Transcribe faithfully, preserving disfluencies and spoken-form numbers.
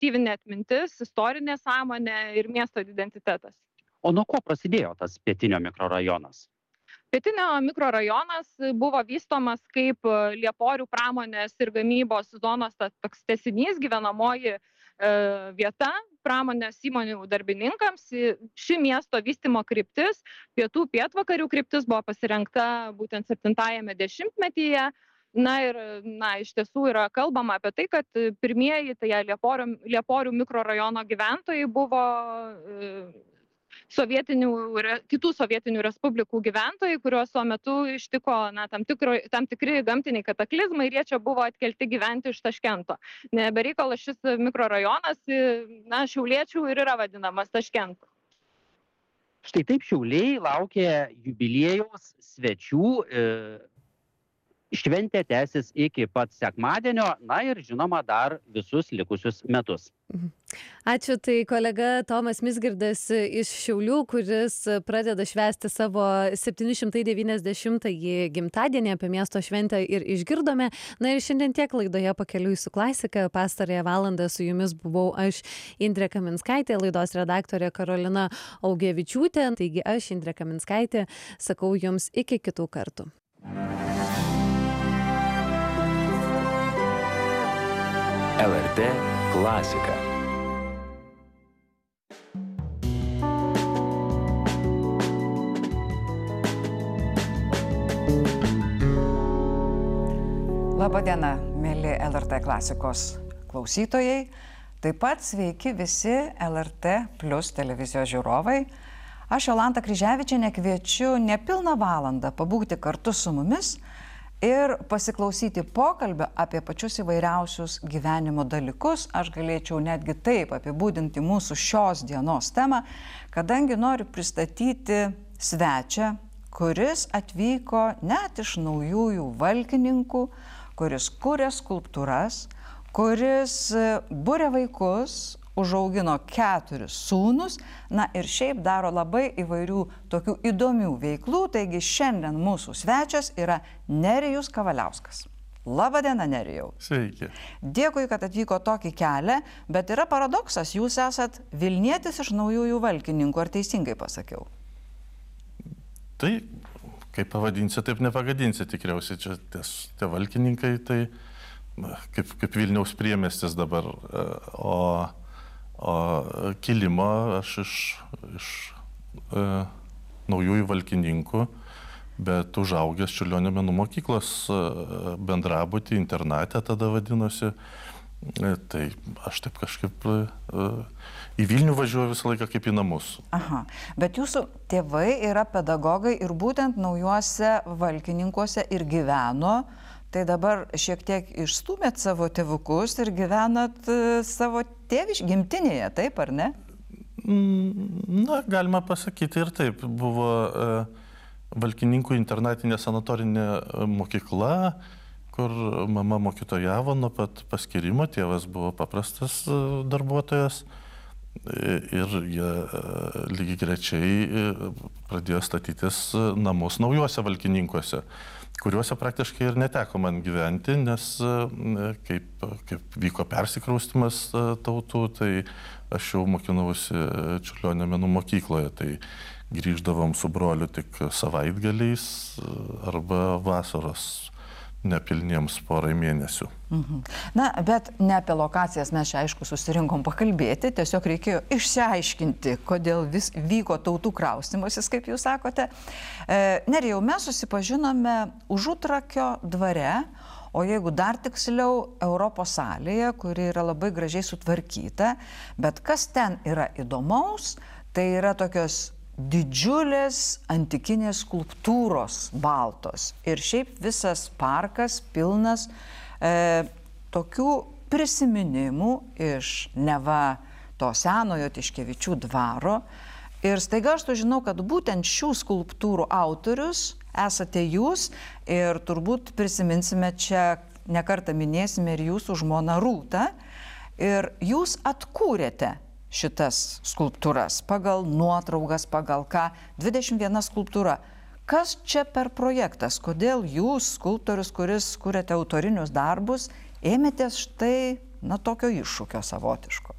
kolektyvinė atmintis, istorinė sąmonė ir miesto identitetas. O nuo ko prasidėjo tas Pietinio mikrorajonas? Pietinio mikrorajonas buvo vystomas kaip Lieporių pramonės ir gamybos zonos toks tęsinys, gyvenamoji e, vieta pramonės įmonių darbininkams. Ši miesto vystymo kryptis, pietų pietvakarių kryptis, buvo pasirinkta būtent septintajame dešimtmetyje. Na ir na, iš tiesų yra kalbama apie tai, kad pirmieji tai Lieporių, Lieporių mikrorajono gyventojai buvo e, sovietinių, kitų sovietinių respublikų gyventojai, kuriuos tuo metu ištiko na, tam, tikro, tam tikri gamtiniai kataklizmai ir jie čia buvo atkelti gyventi iš Taškento. Nebereikalo šis mikrorajonas, na, šiauliečių ir yra vadinamas Taškentu. Štai taip Šiauliai laukia jubiliejaus svečių. E... Šventė tęsis iki pat sekmadienio, na ir žinoma dar visus likusius metus. Ačiū, tai kolega Tomas Mizgirdas iš Šiaulių, kuris pradeda švęsti savo septyni šimtai devyniasdešimtąjį gimtadienį, apie miesto šventę ir išgirdome. Na ir šiandien tiek laidoje Pakeliui su klasika. Pastarąją valandą su jumis buvau aš, Indrė Kaminskaitė, laidos redaktorė Karolina Augevičiūtė. Taigi aš, Indrė Kaminskaitė, sakau jums iki kitų kartų. L R T klasika. Labadiena, mėly L R T klasikos klausytojai. Taip pat sveiki visi L R T plus televizijos žiūrovai. Aš, Jolanta Kryževičienė, kviečiu nepilną valandą pabūti kartu su mumis ir pasiklausyti pokalbio apie pačius įvairiausius gyvenimo dalykus. Aš galėčiau netgi taip apibūdinti mūsų šios dienos temą, kadangi noriu pristatyti svečią, kuris atvyko net iš Naujųjų Valkininkų, kuris kuria skulptūras, kuris buria vaikus, užaugino keturis sūnus, na ir šiaip daro labai įvairių tokių įdomių veiklų. Taigi šiandien mūsų svečias yra Nerijus Kavaliauskas. Labadiena, Nerijau. Sveiki. Dėkui, kad atvyko tokį kelią, bet yra paradoksas, jūs esat Vilnietis iš Naujųjų Valkininkų, ar teisingai pasakiau? Tai, kaip pavadinsi, taip nepagadinsi tikriausiai. Čia ties, tie Valkininkai, tai kaip, kaip Vilniaus priemiestis dabar, o O kilimo aš iš, iš e, Naujųjų Valkininkų, bet užaugęs Čiurlionio menų mokyklos e, bendrabutį, internatę tada vadinosi. E, tai aš taip kažkaip e, į Vilnių važiuoju visą laiką kaip į namus. Aha, bet jūsų tėvai yra pedagogai ir būtent Naujuose Valkininkuose ir gyveno. Tai dabar šiek tiek išstūmėt savo tėvukus ir gyvenat savo tėviš gimtinėje, taip ar ne? Na, galima pasakyti ir taip. Buvo e, Valkininkų internatinė sanatorinė mokykla, kur mama mokytojavo nuo pat paskirimo, tėvas buvo paprastas darbuotojas ir jie lygiai grečiai pradėjo statytis namus Naujuose Valkininkuose, kuriuose praktiškai ir neteko man gyventi, nes kaip, kaip vyko persikraustimas tautų, tai aš jau mokinausi Čiurlionio menų mokykloje, tai grįždavom su broliu tik savaitgaliais arba vasaros nepilniems porai mėnesių. Mhm. Na, bet ne apie lokacijas mes čia aišku susirinkom pakalbėti, tiesiog reikėjo išsiaiškinti, kodėl vis vyko tautų kraustymasis, kaip jūs sakote. E, Nerijau, mes susipažinome Užutrakio dvare, o jeigu dar tiksliau Europos salėje, kuri yra labai gražiai sutvarkyta, bet kas ten yra įdomaus, tai yra tokios didžiulės antikinės skulptūros baltos. Ir šiaip visas parkas pilnas e, tokių prisiminimų iš neva to senojo Tiškevičių dvaro. Ir staiga aš sužinau, kad būtent šių skulptūrų autorius esate jūs ir turbūt prisiminsime čia, nekartą minėsime ir jūsų žmoną Rūtą. Ir jūs atkūrėte šitas skulptūras pagal nuotraukas, pagal ką, dvidešimt viena skulptūra. Kas čia per projektas? Kodėl jūs, skulptorius, kuris kuriate autorinius darbus, ėmėtės štai, na, tokio iššūkio savotiško?